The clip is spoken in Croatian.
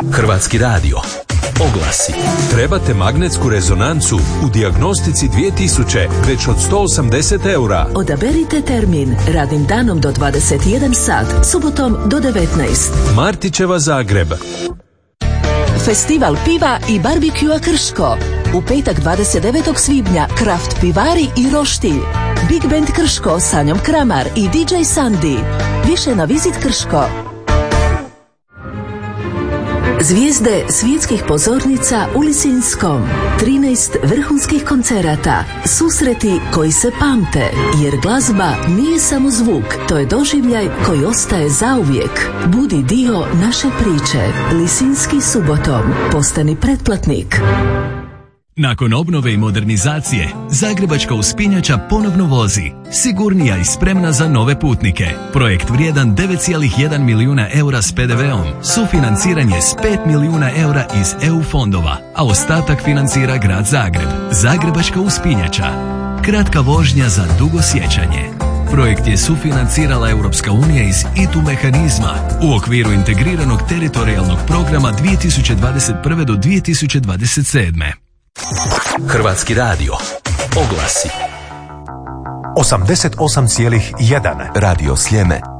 Hrvatski radio. Oglasi. Trebate magnetsku rezonancu u dijagnostici 2000 već od 180 eura. Odaberite termin radnim danom do 21 sat, subotom do 19. Martićeva Zagreb. Festival piva i barbekjua Krško. U petak 29. svibnja Kraft pivari i roštilj. Big Band Krško s Sanjom Kramar i DJ Sandi. Više na Visit Krško. Zvijezde svjetskih pozornica u Lisinskom. 13 vrhunskih koncerata. Susreti koji se pamte. Jer glazba nije samo zvuk, to je doživljaj koji ostaje zauvijek. Budi dio naše priče. Lisinski subotom. Postani pretplatnik. Nakon obnove i modernizacije, Zagrebačka uspinjača ponovno vozi, sigurnija i spremna za nove putnike. Projekt vrijedan 9,1 milijuna eura s PDV-om, sufinanciranje s 5 milijuna eura iz EU fondova, a ostatak financira Grad Zagreb. Zagrebačka uspinjača. Kratka vožnja za dugo sjećanje. Projekt je sufinancirala Europska unija iz ITU mehanizma u okviru integriranog teritorijalnog programa 2021. do 2027. Hrvatski radio. Oglasi. 88,1 Radio Sljeme.